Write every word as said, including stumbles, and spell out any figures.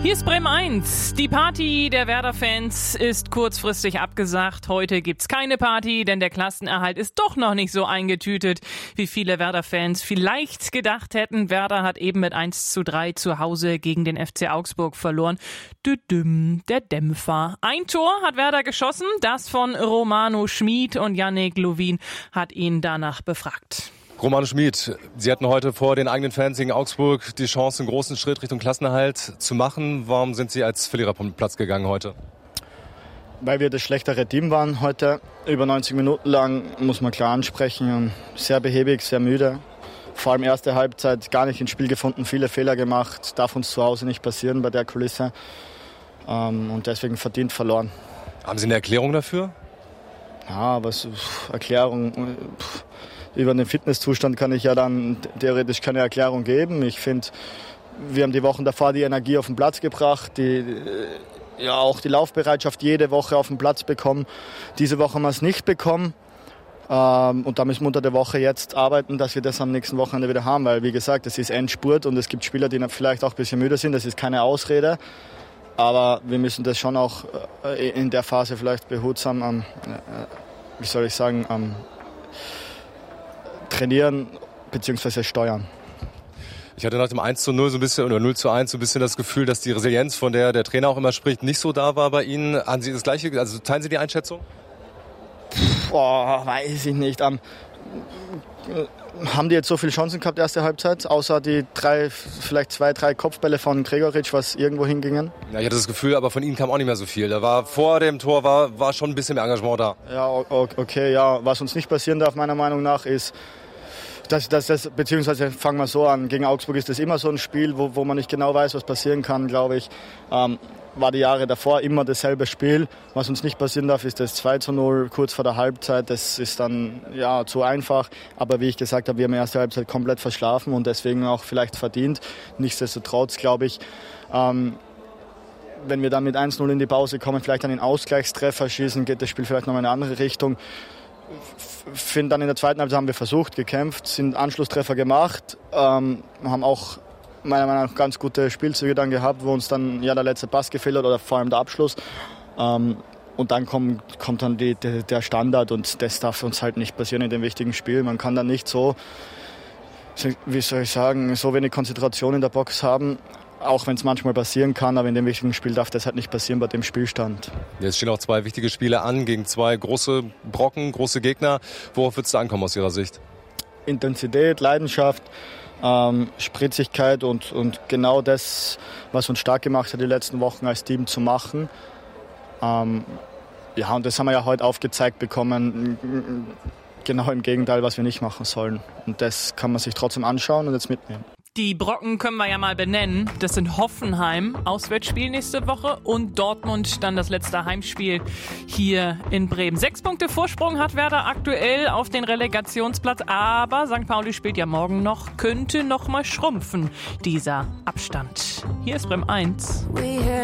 Hier ist Bremen eins. Die Party der Werder-Fans ist kurzfristig abgesagt. Heute gibt's keine Party, denn der Klassenerhalt ist doch noch nicht so eingetütet, wie viele Werder-Fans vielleicht gedacht hätten. Werder hat eben mit eins zu drei zu Hause gegen den F C Augsburg verloren. Düdüm, der Dämpfer. Ein Tor hat Werder geschossen, das von Romano Schmid, und Yannick Lovin hat ihn danach befragt. Romano Schmid, Sie hatten heute vor den eigenen Fans gegen Augsburg die Chance, einen großen Schritt Richtung Klassenerhalt zu machen. Warum sind Sie als Verlierer vom Platz gegangen heute? Weil wir das schlechtere Team waren heute. Über neunzig Minuten lang, muss man klar ansprechen. Sehr behäbig, sehr müde. Vor allem erste Halbzeit gar nicht ins Spiel gefunden, viele Fehler gemacht. Darf uns zu Hause nicht passieren bei der Kulisse. Und deswegen verdient verloren. Haben Sie eine Erklärung dafür? Ja, was Erklärung... Über den Fitnesszustand kann ich ja dann theoretisch keine Erklärung geben. Ich finde, wir haben die Wochen davor die Energie auf den Platz gebracht, die, ja, auch die Laufbereitschaft jede Woche auf den Platz bekommen. Diese Woche haben wir es nicht bekommen. Ähm, und da müssen wir unter der Woche jetzt arbeiten, dass wir das am nächsten Wochenende wieder haben. Weil, wie gesagt, es ist Endspurt und es gibt Spieler, die vielleicht auch ein bisschen müde sind. Das ist keine Ausrede. Aber wir müssen das schon auch in der Phase vielleicht behutsam, ähm, wie soll ich sagen, ähm, trainieren bzw. steuern. Ich hatte nach dem eins zu null so ein bisschen oder null zu eins so ein bisschen das Gefühl, dass die Resilienz, von der der Trainer auch immer spricht, nicht so da war bei Ihnen. Haben Sie das Gleiche? Also teilen Sie die Einschätzung? Boah, weiß ich nicht. Um, haben die jetzt so viele Chancen gehabt, erste Halbzeit? Außer die drei, vielleicht zwei, drei Kopfbälle von Gregoritsch, was irgendwo hingingen? Ja, ich hatte das Gefühl, aber von Ihnen kam auch nicht mehr so viel. Da war vor dem Tor war, war schon ein bisschen mehr Engagement da. Ja, okay, ja. Was uns nicht passieren darf, meiner Meinung nach, ist, dass, dass das, beziehungsweise fangen wir so an, gegen Augsburg ist das immer so ein Spiel, wo, wo man nicht genau weiß, was passieren kann, glaube ich. Ähm, war die Jahre davor immer dasselbe Spiel. Was uns nicht passieren darf, ist das zwei zu null kurz vor der Halbzeit. Das ist dann ja zu einfach. Aber wie ich gesagt habe, wir haben die erste Halbzeit komplett verschlafen und deswegen auch vielleicht verdient. Nichtsdestotrotz glaube ich, ähm, wenn wir dann mit eins null in die Pause kommen, vielleicht einen Ausgleichstreffer schießen, geht das Spiel vielleicht noch in eine andere Richtung. Finde dann in der zweiten Halbzeit haben wir versucht, gekämpft, sind Anschlusstreffer gemacht, ähm, haben auch meiner Meinung nach ganz gute Spielzüge dann gehabt, wo uns dann ja der letzte Pass gefehlt hat oder vor allem der Abschluss. Ähm, und dann kommt, kommt dann die, die, der Standard und das darf uns halt nicht passieren in dem wichtigen Spiel. Man kann dann nicht so, wie soll ich sagen, so wenig Konzentration in der Box haben, auch wenn es manchmal passieren kann, aber in dem wichtigen Spiel darf das halt nicht passieren bei dem Spielstand. Jetzt stehen auch zwei wichtige Spiele an gegen zwei große Brocken, große Gegner. Worauf wird es da ankommen aus Ihrer Sicht? Intensität, Leidenschaft, ähm, Spritzigkeit und, und genau das, was uns stark gemacht hat, die letzten Wochen als Team zu machen. Ähm, ja, und das haben wir ja heute aufgezeigt bekommen. Genau im Gegenteil, was wir nicht machen sollen. Und das kann man sich trotzdem anschauen und jetzt mitnehmen. Die Brocken können wir ja mal benennen. Das sind Hoffenheim, Auswärtsspiel nächste Woche, und Dortmund, dann das letzte Heimspiel hier in Bremen. Sechs Punkte Vorsprung hat Werder aktuell auf den Relegationsplatz, aber Sankt Pauli spielt ja morgen noch, könnte noch mal schrumpfen, dieser Abstand. Hier ist Bremen eins.